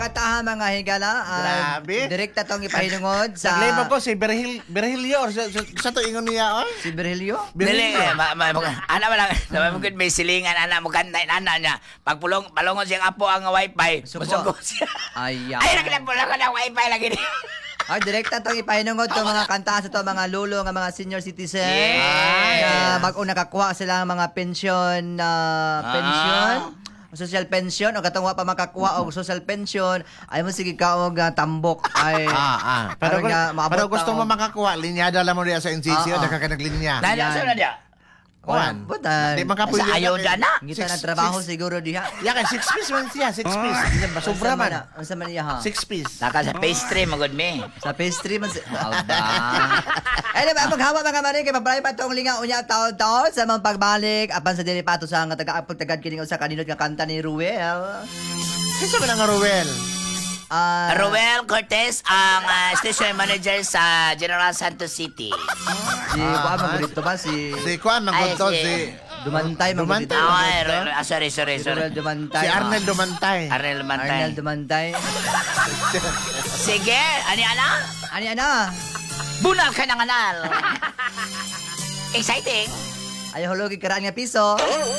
Kataha mga higala. Grabe. Direkta tong ipahinungod sa... Naglima ko si Berhilio. Sa to ingon niya, oh. Si Berhelio? Dili, ana mo lang, namamugod may silingan, ana mo kantay, ana niya. Pag palungon siyang apo ang wifi, Suko. musugo siya. Ayaw. Ay, naglapulan ko ng wifi lagi niya. Ay, direkta tong ipahinungod tong mga kanta sa to mga lulo nga mga senior citizen. Yes. Na mag-una kakuha sila ng mga pension, social pension o katong wa pa makakuha og social pension ay mo sige ka og tambok ay Pero, aron nga maabot pero gusto ta mo og- makakuha, linyada lang mo diya sa NCC, o nakakanaglinya. Nasa na niya. Kuan. Butan. Di makapuyo. Sa ayuda na. Kita na trabaho siguro diha. Yan, 6 piece man siya, 6 piece. Sobra man. Unsa man iya ha? 6 piece. Taka sa pastry, magod me. Sa pastry man si... Aba. Ay, diba, maghawa mga manin, kay mabalay pa itong linga unya taon-taon sa mga pagbalik, apan sa dili pato sa nga pagtagad kining usa kaninot nga kanta ni Ruel. Kasi ba nga Ruel? Roel Cortez, ang station manager sa General Santos City. Si, kuha mo dito ba? Si Si Kuan, ang Ay, gunto, si- si... Dumantay. Dumantay. Sorry. Si Ruel Dumantay. Si Arnel Dumantay. Arnel Mantay. Arnel Dumantay. Sige, ani ana? Ani ana? Bunal ka ng anal. Exciting. Ay, hulugi karaan nga piso.